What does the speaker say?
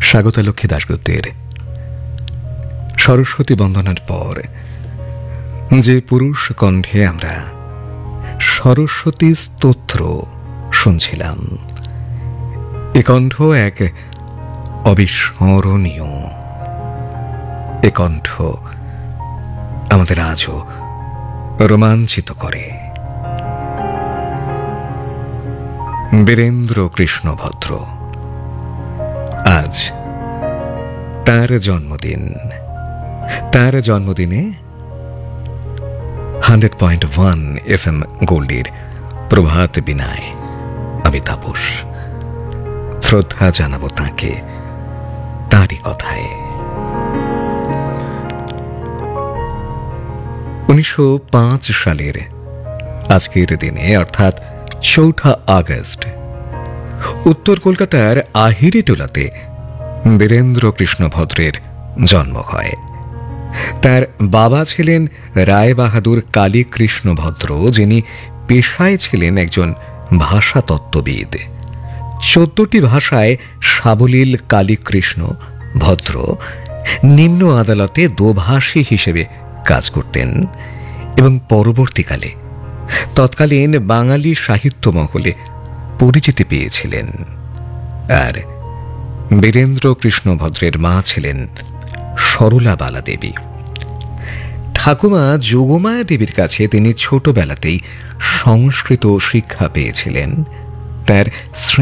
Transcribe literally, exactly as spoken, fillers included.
স্বাগতা লক্ষ্মী দাশগুপ্তের সরস্বতী বন্দনার পর যে পুরুষ কণ্ঠে আমরা সরস্বতী স্তোত্র শুনছিলাম, এ কণ্ঠ এক অবিস্মরণীয়। এ কণ্ঠ আমাদের আজও রোমাঞ্চিত করে। বীরেন্দ্র কৃষ্ণ ভদ্র, আজ তার জন্মদিন। তার জন্মদিনে hundred point one F M গোল্ডের প্রভাত বিনায় আমি তাপস শ্রদ্ধা জানাবো তাঁকে, তাঁরই কথায়। উনিশশো পাঁচ সালের আজকের দিনে অর্থাৎ চৌঠা আগস্ট উত্তর কলকাতার আহিরিটোলাতে বীরেন্দ্র কৃষ্ণ ভদ্রের জন্ম হয়। তার বাবা ছিলেন রায়বাহাদুর কালীকৃষ্ণ ভদ্র, যিনি পেশায় ছিলেন একজন ভাষাতত্ত্ববিদ। চোদ্দটি ভাষায় সাবলীল কালীকৃষ্ণ ভদ্র নিম্ন আদালতে দোভাষী হিসেবে কাজ করতেন এবং পরবর্তীকালে তৎকালীন বাঙালি সাহিত্য মহলে পরিচিতি পেয়েছিলেন। আর বীরেন্দ্র কৃষ্ণ ভদ্রের মা ছিলেন সরলা বালা দেবী। ঠাকুমা যোগমায়া দেবীর কাছে তিনি ছোটবেলাতেই সংস্কৃত শিক্ষা পেয়েছিলেন। তার